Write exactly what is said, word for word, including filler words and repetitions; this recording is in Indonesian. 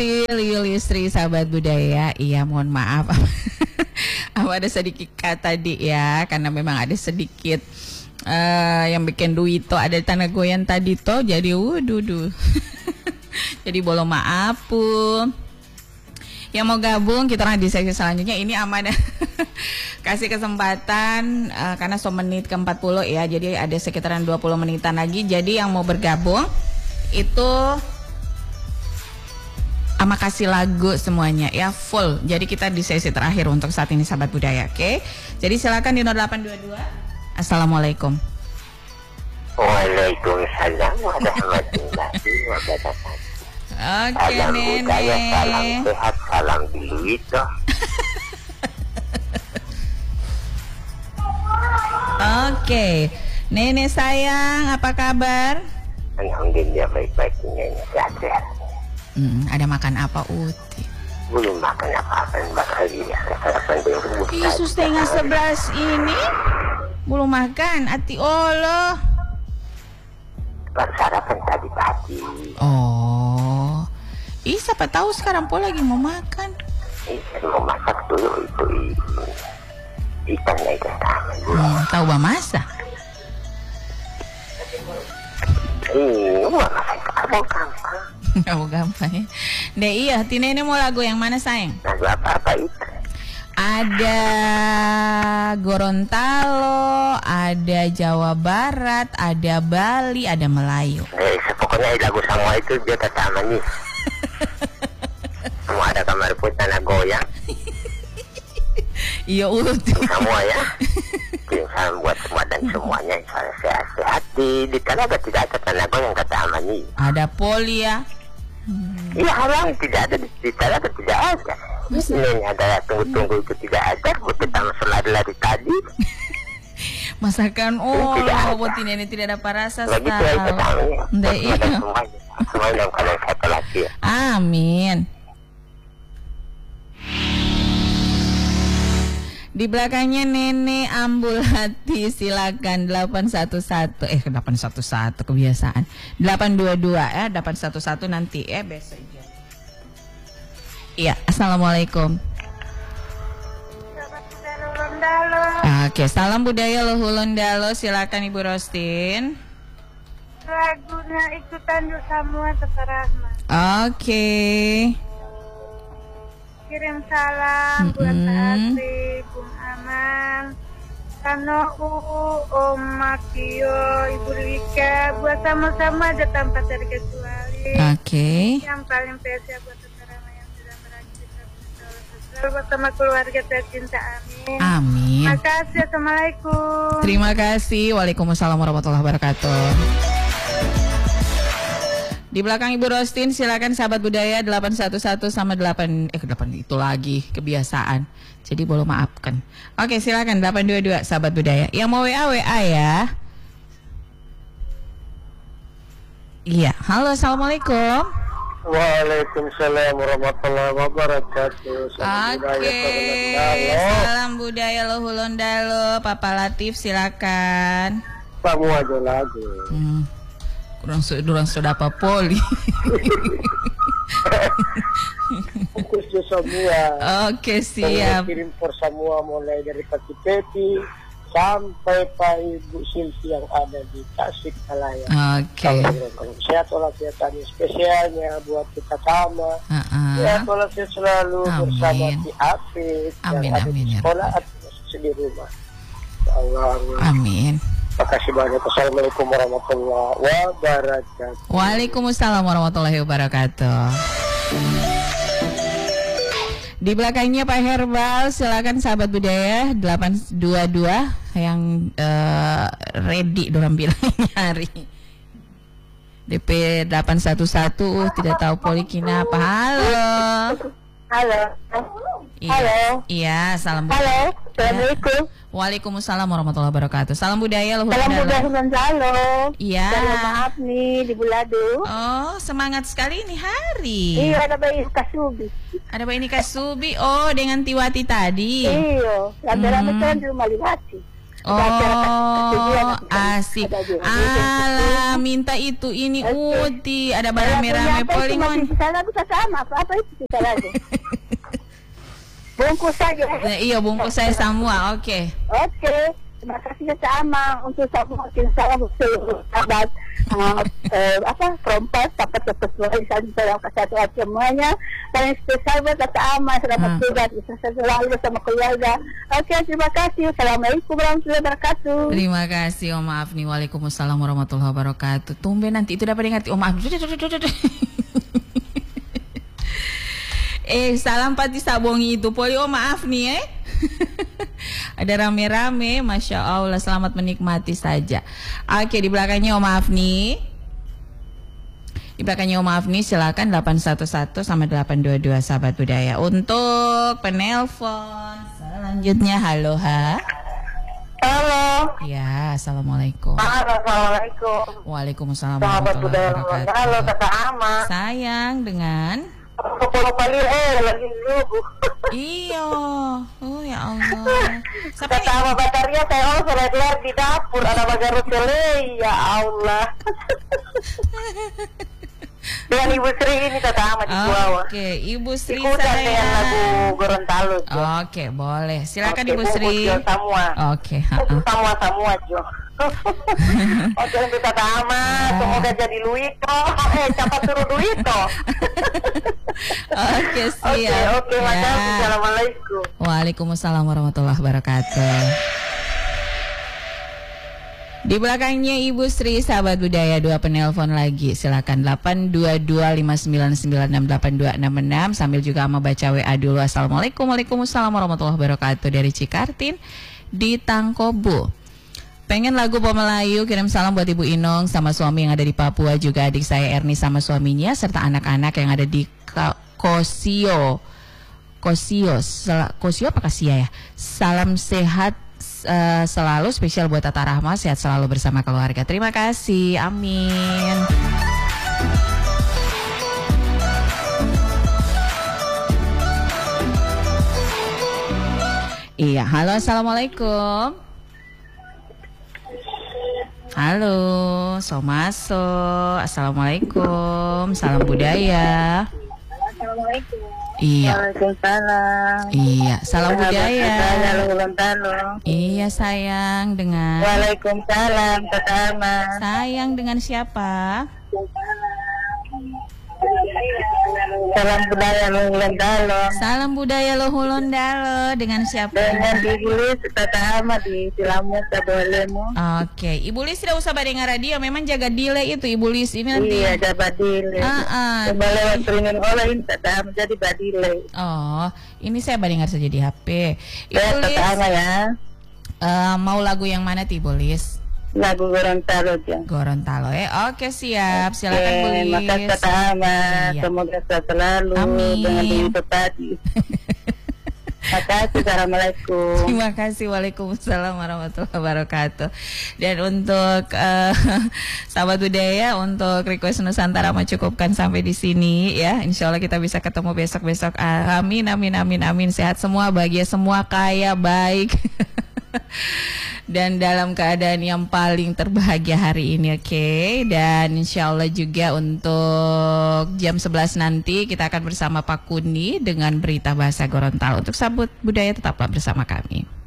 Yulistri sahabat budaya, iya mohon maaf apa ada sedikit kata tadi ya, karena memang ada sedikit uh, yang bikin duit tuh ada tanah goyang tadi tuh, jadi wuduh jadi boleh maaf pun yang mau gabung kita orang di sesi selanjutnya. Ini aman kasih kesempatan uh, karena so menit ke empat puluh ya, jadi ada sekitaran dua puluh menitan lagi. Jadi yang mau bergabung itu ama kasih lagu semuanya ya full. Jadi kita di sesi terakhir untuk saat ini sahabat budaya, oke? Okay? Jadi silakan di nol delapan dua dua. Assalamualaikum. Waalaikumsalam warahmatullahi wabarakatuh. Oke, okay, salam Nenek. Budaya, salam sehat, salam duit. Oke, okay. Nenek sayang, apa kabar? Alhamdulillah baik-baik, Nenek sehat-sehat. Hmm, ada makan apa Uti? Belum makan apa-apa, bakal dia sarapan dulu. Isu setengah sebelas ini belum makan, ati Allah. Baru sarapan tadi pagi. Oh, ih siapa tahu sekarang po lagi mau makan. Iya, mau masak dulu itu ikannya ikan taman. Hmm, tahu bah masak? Iya, masak kamu gampang. Kamu gampang ya. Deh iya, hati Nenek mau lagu yang mana sayang? Lagu apa-apa itu? Ada Gorontalo, ada Jawa Barat, ada Bali, ada Melayu. Eh, pokoknya lagu semua itu dia kata nih. Semua ada kamar pun tanah goyang. Iya Uti. Semua ya. Salam buat semua dan semuanya. Sehat-sehat di di Talaga tidak ada tanah goyang kata Amani. Ada poli ya. Iya hmm. Halang tidak ada di Talaga tidak ada. Ini ada tunggu-tunggu itu tidak ada. Kita selari-lari tadi. Masakan oh, buat ini tidak ada parasa. Lagi itu ya kita Nggak iya. Semuanya, semuanya dalam keadaan sehat lagi ya. Amin. Di belakangnya Nenek Ambul Hati, silakan delapan satu satu eh delapan satu satu kebiasaan. delapan dua dua ya, delapan satu satu nanti eh besok aja. Iya, assalamualaikum. Oke, salam budaya Lohulondalo, silakan Ibu Rostin. Lagunya ikutan yuk semua Tata Rahmat. Oke. Kirim salam Mm-mm. buat Asri, Bung Aman, Kano Uu, Om Makio, Ibu Rika, buat sama-sama aja tanpa terkecuali. Oke. Yang paling spesial buat Tata Rahmat yang sudah beraktivitas selalu bersama keluarga tercinta. Amin. Amin. Terima kasih. Assalamualaikum. Terima kasih. Waalaikumsalam warahmatullahi wabarakatuh. Di belakang Ibu Rostin silakan sahabat budaya delapan satu satu sama delapan eh delapan itu lagi kebiasaan. Jadi boleh maafkan. Oke, silakan delapan dua dua sahabat budaya. Yang mau W A W A ya. Iya, halo assalamualaikum. Waalaikumsalam warahmatullahi wabarakatuh. Oke, salam budaya Lohulondalo. Papa Latif silakan. Kamu aja lagu. Hmm. Kurang sudah sudah apa poli. Fokusnya semua. Oke, siap. Kirim for semua mulai dari Pak Peti sampai Pak Ibu Silvi yang ada di Tasikmalaya. Oke. Sehat walafiat kami spesialnya buat kita sama. Uh-uh. Sehat walafiat selalu Amin. bersama di Afif Amin, yang ada amin, di ya sekolah Rabbi. atau masih di rumah. Ya Allah. Amin. Terima kasih banyak. Assalamualaikum warahmatullahi wabarakatuh. Waalaikumsalam warahmatullahi wabarakatuh. Di belakangnya Pak Herbal, silakan sahabat budaya delapan dua dua yang uh, ready dorang bilang nyari. D P delapan satu satu tidak tahu Polikina apa. Halo. Halo. Iya. Halo. Iya, salam budaya. Halo. Assalamualaikum. Waalaikumsalam warahmatullahi wabarakatuh. Salam budaya loh. Salam budaya Gonzalo. Iya. Salam maaf nih di Bulado. Oh, semangat sekali ini hari. Iya, ada bayi Kasubi. Ada Mbak ini Kasubi. Oh, dengan Tiwati tadi. Iya, rame-rame Hmm. kan di rumah Liwati. Oh, asik. Alah, minta itu ini Uti, ada barang merah polingon. Sana bisa sama, apa itu bisa lagi. Bungkus saja. Nah, iya, bungkus saya semua. Oke. Okay. Oke. Okay. Terima kasih sama untuk semua salam sahabat uh, uh, apa perempat dapat sesuai salam satu semuanya paling spesial buat kata Ama selamat tugas bisa selalu bersama keluarga. Oke, terima kasih. Assalamualaikum warahmatullahi wabarakatuh. Terima kasih Om Maaf nih. Waalaikumsalam warahmatullahi wabarakatuh. Tumben nanti itu dapat dengar Om Maaf. Eh, salam pati sabongi itu poli Om Maaf nih eh. Ada rame-rame, Masya Allah, selamat menikmati saja. Oke, di belakangnya Om Maaf nih. Di belakangnya Om Maaf nih, silakan delapan satu satu sama delapan dua dua sahabat budaya. Untuk penelpon selanjutnya, halo ha. Halo. Ya, assalamualaikum. Halo, assalamualaikum. Waalaikumsalam Sahabat budaya. Halo, kata Ama. Sayang dengan Kepala kali eh lagi subuh. Iyo, oh ya Allah. Kata Ama Bataria saya harus keluar di dapur ada bagar tele ya Allah. Dengan Ibu Sri ini kata Ama di bawah. Oke, Ibu Sri saya. Dengan lagu Gorontalo. Oke, boleh. Silakan Oke, Ibu Sri. Semua. Oke, semua semua Jo. Oke, untuk kata Ama, semoga jadi Luito. Eh, siapa suruh Luito? Oke, siap. Oke, oke, ya. makasih. Assalamualaikum. Waalaikumsalam warahmatullahi wabarakatuh. Di belakangnya Ibu Sri, sahabat budaya, dua penelpon lagi. Silakan delapan dua dua lima sembilan sembilan enam delapan dua enam enam sambil juga mau baca W A dulu. Assalamualaikum. Waalaikumsalam warahmatullahi wabarakatuh dari Cikartin di Tangkobu. Pengen lagu Pop Melayu, kirim salam buat Ibu Inong sama suami yang ada di Papua, juga adik saya Erni sama suaminya serta anak-anak yang ada di Kosio. Kosio, Sel- Kosio apa Kasia ya? Salam sehat uh, selalu, spesial buat Tata Rahma, sehat selalu bersama keluarga. Terima kasih. Amin. Iya, halo, assalamualaikum. Halo, Somaso, assalamualaikum, salam budaya. Assalamualaikum. Iya. Waalaikumsalam. Iya, salam budaya. Gorontalo. Iya sayang, dengan. Waalaikumsalam, Kata Ama. Sayang dengan siapa? Salam budaya Gorontalo. Salam budaya Lohulondalo, dengan siapa? Dengan Ibu Lis, Kata Ama di Silamut, Kabolemu. Oke, Ibu Lis tidak usah dengar radio, memang jaga delay itu Ibu Lis ini nanti. Iya, ada badile. Ah, ah. Coba lewat seringin olahin, Kata Ama jadi badile. Oh, ini saya dengar saja di H P. Ibu Ya, Lis, Kata Ama ya. uh, mau lagu yang mana Ibu Lis? Lagu Gorontalo aja. Gorontalo ya. Oke, siap. Silakan Bu Lis. Makasih Kata Ama. Iya. Semoga sehat selalu. Amin. Dengan itu tadi. Makasih. Assalamualaikum. Terima kasih. Waalaikumsalam warahmatullahi wabarakatuh. Dan untuk uh, sahabat budaya, untuk request Nusantara mencukupkan sampai di sini ya. Insya Allah kita bisa ketemu besok-besok. Amin, amin, amin, amin. Sehat semua, bahagia semua, kaya, baik. Dan dalam keadaan yang paling terbahagia hari ini, oke okay? Dan insya Allah juga untuk jam sebelas nanti kita akan bersama Pak Kuni dengan berita bahasa Gorontalo. Untuk sahabat budaya tetaplah bersama kami.